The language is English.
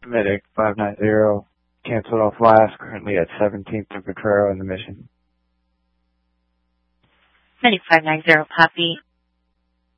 Medic 590, canceled off last, currently at 17th and Potrero in the mission. Medic 590, copy.